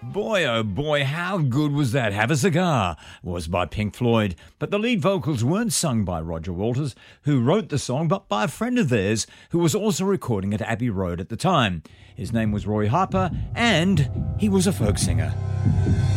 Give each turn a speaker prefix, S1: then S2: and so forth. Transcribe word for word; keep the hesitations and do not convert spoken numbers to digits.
S1: Boy, oh boy, how good was that? Have a Cigar was by Pink Floyd, but the lead vocals weren't sung by Roger Waters, who wrote the song, but by a friend of theirs who was also recording at Abbey Road at the time. His name was Roy Harper, and he was a folk singer.